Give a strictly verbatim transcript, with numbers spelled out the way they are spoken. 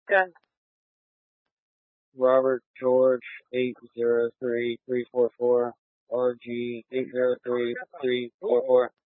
Okay. Robert George eight zero three three four four. R G eight zero three three four four.